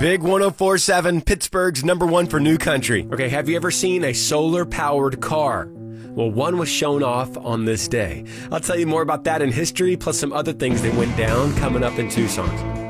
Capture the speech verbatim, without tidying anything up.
Big one oh four point seven, Pittsburgh's number one for new country. Okay, have you ever seen a solar-powered car? Well, one was shown off on this day. I'll tell you more about that in history, plus some other things that went down coming up in Tucson.